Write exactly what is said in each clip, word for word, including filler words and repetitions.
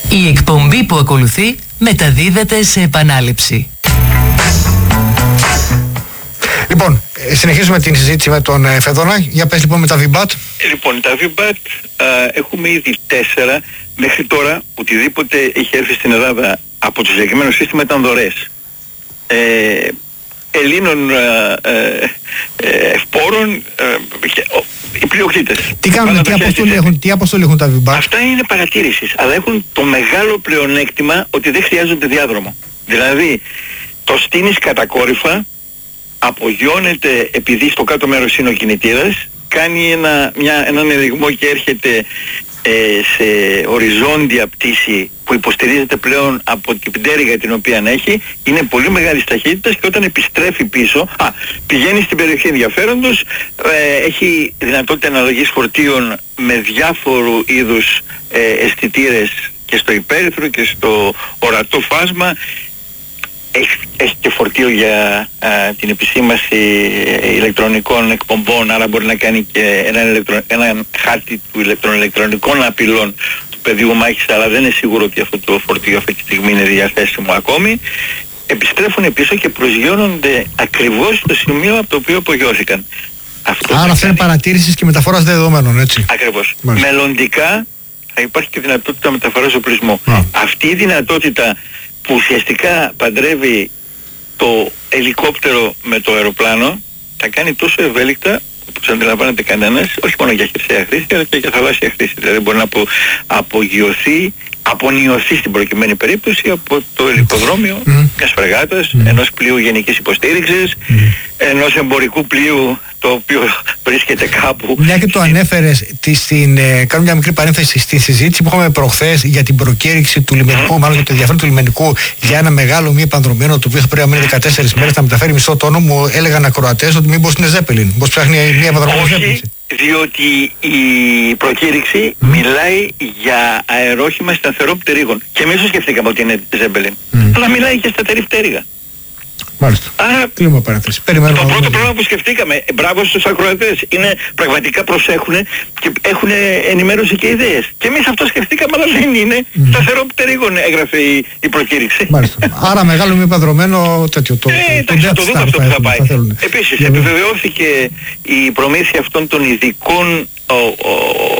Η εκπομπή που ακολουθεί μεταδίδεται σε επανάληψη. Λοιπόν, συνεχίζουμε την συζήτηση με τον Φεδόνα. Για πες λοιπόν με τα βι-μπατ. Λοιπόν, τα βι-μπατ έχουμε ήδη τέσσερα. Μέχρι τώρα οτιδήποτε έχει έρθει στην Ελλάδα από το συγκεκριμένο σύστημα ήταν δωρεές. Ε, Ελλήνων ε, ε, ευπόρων, ε, οι πλειοκτήτες. Τι κάνουν, τι αποστολή έχουν, τι αποστολή έχουν τα βι-μπατ. Αυτά είναι παρατήρησης, αλλά έχουν το μεγάλο πλεονέκτημα ότι δεν χρειάζονται διάδρομο. Δηλαδή, το στείνεις κατακόρυφα, απογειώνεται επειδή στο κάτω μέρος είναι ο κινητήρας, κάνει ένα, μια, έναν ελιγμό και έρχεται ε, σε οριζόντια πτήση που υποστηρίζεται πλέον από την πτέρυγα την οποία έχει, είναι πολύ μεγάλης ταχύτητας και όταν επιστρέφει πίσω, α, πηγαίνει στην περιοχή ενδιαφέροντος, ε, έχει δυνατότητα αναλλαγής φορτίων με διάφορου είδους ε, αισθητήρες και στο υπέρυθρο και στο ορατό φάσμα. Έχει, έχει και φορτίο για α, την επισήμαση ηλεκτρονικών εκπομπών, άρα μπορεί να κάνει και ένα, ηλεκτρο, ένα χάρτη του ηλεκτρονικών απειλών του πεδίου μάχης, αλλά δεν είναι σίγουρο ότι αυτό το φορτίο αυτή τη στιγμή είναι διαθέσιμο ακόμη. Επιστρέφουν πίσω και προσγειώνονται ακριβώς στο σημείο από το οποίο απογειώθηκαν. Αυτό άρα αυτό είναι παρατήρησης και μεταφοράς δεδομένων, έτσι. Ακριβώς. Μελλοντικά θα υπάρχει και δυνατότητα μεταφοράς οπλισμού. Α. Αυτή η δυνατότητα που ουσιαστικά παντρεύει το ελικόπτερο με το αεροπλάνο θα κάνει τόσο ευέλικτα, όπως αντιλαμβάνεται κανένας, όχι μόνο για χερσαία χρήση αλλά και για θαλάσσια χρήση. Δηλαδή μπορεί να απο, απογειωθεί, απονιωθεί στην προκειμένη περίπτωση από το ελικοδρόμιο mm. μιας φρεγάτας, mm. ενός πλοίου γενικής υποστήριξης, mm. ενός εμπορικού πλοίου το οποίο βρίσκεται κάπου. Μια και το ανέφερες, στην, ε, κάνω μια μικρή παρένθεση στη συζήτηση που είχαμε προχθές για την προκήρυξη του λιμενικού, mm. μάλλον για το ενδιαφέρον του λιμενικού για ένα μεγάλο μη επανδρομένο το οποίο θα πρέπει να μείνει δεκατέσσερις μέρες να μεταφέρει μισό τόνο. Μου έλεγαν ακροατές ότι μήπως είναι Ζέπελιν, μήπως ψάχνει μια επανδρομένη Ζέπελιν. Διότι η προκήρυξη mm. μιλάει για αερόχημα σταθερών πτερίγων. Και εμείς σκεφτήκαμε ότι είναι Ζέμπελιν. Mm. Αλλά μιλάει για σταθερή πτέρυγα. Μάλιστα. Άρα, κλείνουμε παρένθεση. Το πρώτο πράγμα που σκεφτήκαμε, μπράβο στους ακροατές, είναι πραγματικά προσέχουν και έχουν ενημέρωση και ιδέες. Και εμείς αυτό σκεφτήκαμε, αλλά δεν είναι. Mm. Σταθερό πτερίγων έγραφε η, η προκήρυξη. Μάλιστα. Άρα μεγάλο μη επανδρομένο τέτοιο. Το, ε, εντάξει, θα το δούμε αυτό που θα πάει. Επίσης, επιβεβαιώθηκε η προμήθεια αυτών των ειδικών ο, ο,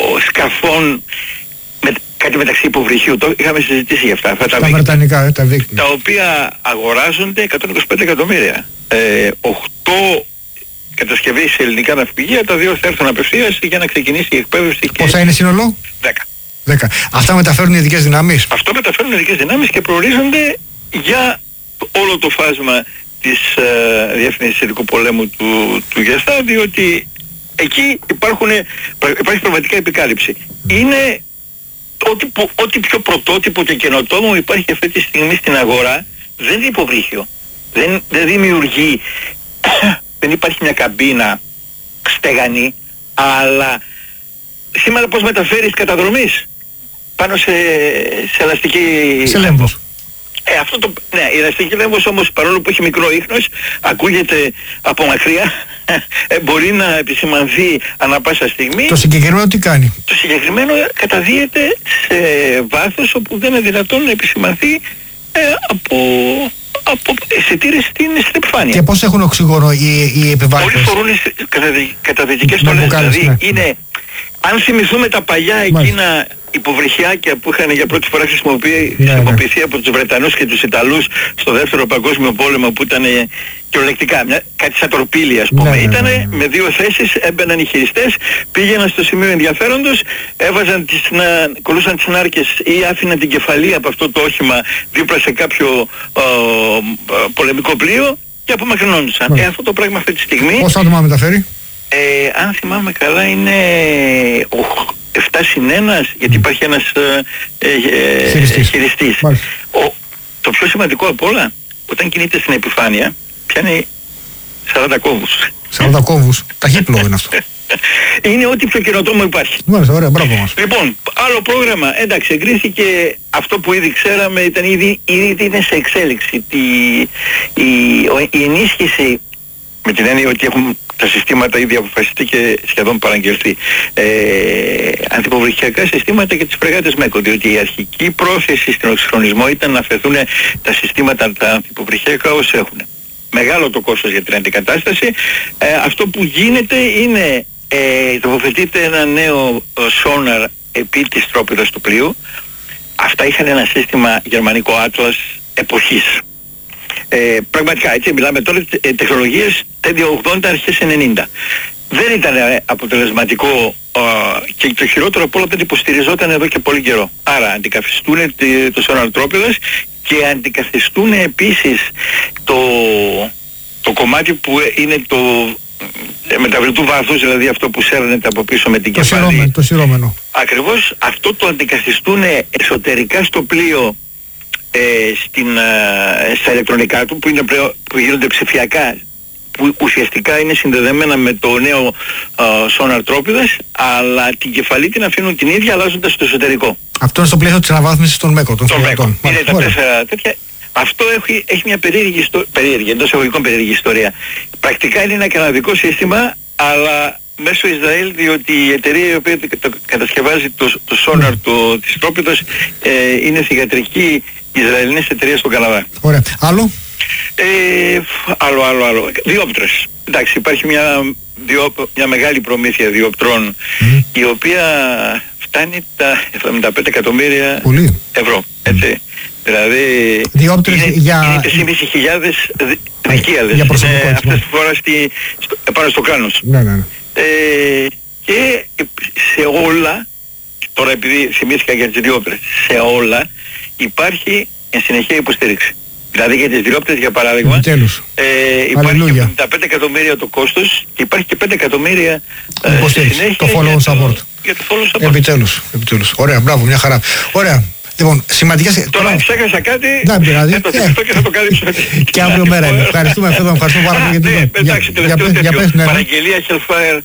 σκαφών με, κάτι μεταξύ υποβρυχίου, το είχαμε συζητήσει για αυτά. αυτά τα, τα βρετανικά, τα δίκτυα. Τα οποία αγοράζονται εκατόν είκοσι πέντε εκατομμύρια. Ε, οκτώ κατασκευή σε ελληνικά ναυπηγεία, τα δύο θα έρθουν απευθείας για να ξεκινήσει η εκπαίδευση. Πόσα και είναι σύνολο? δέκα. δέκα. Αυτά μεταφέρουν οι ειδικές δυνάμεις. Αυτό μεταφέρουν οι ειδικές δυνάμεις και προορίζονται για όλο το φάσμα της ε, Διεύθυνσης Ειδικού Πολέμου του, του ΓΕΣΤΑ, διότι εκεί υπάρχουν, υπάρχει πραγματικά επικάλυψη. Είναι ό,τι, ό,τι πιο πρωτότυπο και καινοτόμο υπάρχει αυτή τη στιγμή στην αγορά, δεν είναι υποβρύχιο. Δεν, δεν δημιουργεί, δεν υπάρχει μια καμπίνα στεγανή, αλλά σήμερα πώς μεταφέρεις καταδρομής πάνω σε, σε ελαστική... Σε λέμβος. Ε, αυτό το, ναι, η ελαστική λέμβος όμως, παρόλο που έχει μικρό ίχνος, ακούγεται από μακριά, ε, μπορεί να επισημανθεί ανά πάσα στιγμή. Το συγκεκριμένο τι κάνει? Το συγκεκριμένο καταδύεται σε βάθος όπου δεν είναι δυνατόν να επισημανθεί ε, από, από αισθητήρες στην, στην επιφάνεια. Και πώς έχουν οξυγόνο οι, οι επιβάτες? Όλοι φορούν καταδυτικές στολές, δηλαδή ναι. Είναι... Αν θυμηθούμε τα παλιά εκείνα υποβρυχιάκια που είχαν για πρώτη φορά χρησιμοποιηθεί, ναι, χρησιμοποιηθεί ναι. από τους Βρετανούς και τους Ιταλούς στο δεύτερο παγκόσμιο πόλεμο, που ήταν κυριολεκτικά μια, κάτι σαν τορπίλι, ας πούμε, ναι, ναι, ήτανε ναι, ναι. με δύο θέσεις, έμπαιναν οι χειριστές, πήγαιναν στο σημείο ενδιαφέροντος, έβαζαν τις, να, κολούσαν τις νάρκες ή άφηναν την κεφαλή από αυτό το όχημα δίπλα σε κάποιο ο, ο, πολεμικό πλοίο και απομακρυνόντουσαν. Ε, αυτό το πράγμα αυτή τη στιγμή... Πόσα άτομα μεταφέρει? Ε, αν θυμάμαι καλά είναι επτά συν ένα, γιατί υπάρχει ένας ε, ε, χειριστής. χειριστής. Ο, το πιο σημαντικό απ' όλα, όταν κινείται στην επιφάνεια, πιάνει σαράντα κόμβους. σαράντα κόμβους. Ταχύπλο είναι αυτό. Είναι ό,τι πιο καινοτόμο υπάρχει. Μάλιστα, ωραία, μπράβο μας. Λοιπόν, άλλο πρόγραμμα, εντάξει, εγκρίθηκε αυτό που ήδη ξέραμε, ήταν ήδη, ήδη είναι σε εξέλιξη. Η, η, η ενίσχυση Με την έννοια ότι έχουν τα συστήματα ήδη αποφασιστεί και σχεδόν παραγγελθεί. Ε, αντιποβρυχιακά συστήματα και τις φρεγάτες ΜΕΚΟ, διότι η αρχική πρόθεση στην οξυχρονισμό ήταν να φεθούν τα συστήματα τα αντιποβρυχιακά ως έχουν. Μεγάλο το κόστος για την αντικατάσταση. Ε, αυτό που γίνεται είναι ε, τοποθετείται ένα νέο σόναρ επί της τρόπιδας του πλοίου. Αυτά είχαν ένα σύστημα γερμανικό Atlas εποχής. Ε, πραγματικά έτσι μιλάμε τώρα ε, τεχνολογίες τέλη ογδόντα αρχές ενενήντα. Δεν ήταν ε, αποτελεσματικό ε, και το χειρότερο από όλα δεν υποστηριζόταν εδώ και πολύ καιρό. Άρα αντικαθιστούν το σόναρ τρόπιδας και αντικαθιστούν επίσης το, το κομμάτι που είναι το ε, μεταβλητού βάθους, δηλαδή αυτό που σέρνεται από πίσω με την το κεφάλι. Σειρώμενο, το σειρώμενο. Ακριβώς αυτό το αντικαθιστούν εσωτερικά στο πλοίο. Ε, στην, ε, στα ηλεκτρονικά του που, είναι πλέον, που γίνονται ψηφιακά, που ουσιαστικά είναι συνδεδεμένα με το νέο σόναρ τρόπιδας, αλλά την κεφαλή την αφήνουν την ίδια αλλάζοντας το εσωτερικό. Αυτό είναι στο πλαίσιο της αναβάθμισης των ΜΕΚΟ, των φυλακών. Είναι τα τέσσερα τέτοια. Αυτό έχει, έχει μια περίεργη, ιστο... περίεργη, εντός εγωγικών περίεργη ιστορία. Πρακτικά είναι ένα καναδικό σύστημα, αλλά μέσω Ισραήλ, διότι η εταιρεία η οποία το κατασκευάζει το, το σόναρ το, της τρόπιδας ε, είναι θυγατρική Ισραηλινής εταιρείας στον Καναδά. Ωραία. Άλλο? Ε, άλλο, άλλο, άλλο. Διόπτρες. Εντάξει, υπάρχει μια, διό, μια μεγάλη προμήθεια διόπτρων mm. η οποία φτάνει τα εβδομήντα πέντε εκατομμύρια Πολύ. ευρώ. Έτσι. Mm. Δηλαδή διόπτρες είναι, για... είναι τέσσερις χιλιάδες δικίαλες. Για προσωπικό ε, έτσι. Αυτές που φορά στη, στο, πάνω στο κράνος. Ναι, ναι, ναι. Ε, και σε όλα, τώρα επειδή θυμήθηκα για τις διόπτρες, σε όλα υπάρχει εν συνεχεία υποστήριξη. Δηλαδή για τις διόπτρες για παράδειγμα ε, υπάρχει και πενήντα πέντε εκατομμύρια το κόστος και υπάρχει και πέντε εκατομμύρια ε, στη συνέχεια το follow για, support. Το, για το follow support. Επιτέλους, επιτέλους. Ωραία, μπράβο, μια χαρά. Ωραία. Λοιπόν, σημαντικές... Τώρα ψέχασα κάτι, δεν πειράζει. Θα το θυμηθώ και θα το κάλυψω. Και αύριο μέρα είναι. Ευχαριστούμε, Φέδο, ευχαριστούμε πάρα πολύ για την Εντάξει, τελευταίο τέτοιο. Παραγγελία Hellfire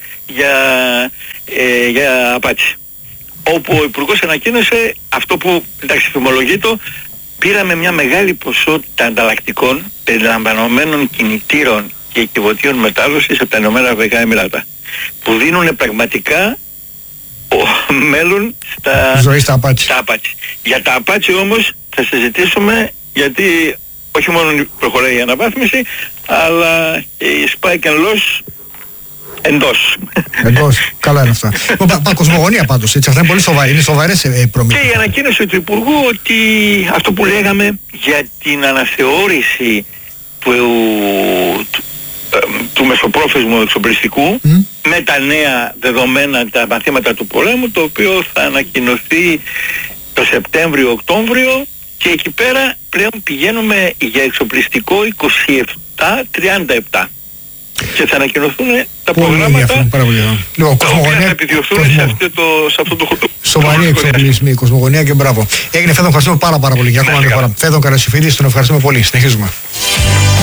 για Apache. Όπου ο Υπουργός ανακοίνωσε αυτό που, εντάξει, θυμολογείται, πήραμε μια μεγάλη ποσότητα ανταλλακτικών περιλαμβανομένων κινητήρων και εκκιβωτίων μετάδοσης από τα Ηνωμένα Αραβικά Εμιράτα, που δίνουν πραγματικά ο μέλλον στα, ζωή στα Apache. στα Apache. Για τα Apache όμως θα συζητήσουμε, γιατί όχι μόνο προχωράει η αναβάθμιση, αλλά η Spike and Loss εντός. Εντός. Καλά είναι αυτά. Κοσμογονία πάντως, έτσι, αυτά είναι πολύ σοβαρή, είναι σοβαρές προμήθειες. Και η ανακοίνωση του Υπουργού ότι αυτό που λέγαμε για την αναθεώρηση του, του, του μεσοπρόθεσμου εξοπλιστικού mm. με τα νέα δεδομένα, τα μαθήματα του πολέμου, το οποίο θα ανακοινωθεί το Σεπτέμβριο-Οκτώβριο, και εκεί πέρα πλέον πηγαίνουμε για εξοπλιστικό είκοσι επτά τριάντα επτά. Και θα ανακοινωθούν τα πολύ προγράμματα λοιπόν, τα οποία θα επιδιωθούν κοσμο... σε, αυτό το, σε αυτό το χρόνο. Σοβαρή εξοπλισμή, κοσμογονία και μπράβο. Έγινε, Φέδων, ευχαριστούμε πάρα, πάρα πολύ για ακόμα μια φορά. Φέδων Καρασιφίδης, τον ευχαριστούμε πολύ. Συνεχίζουμε.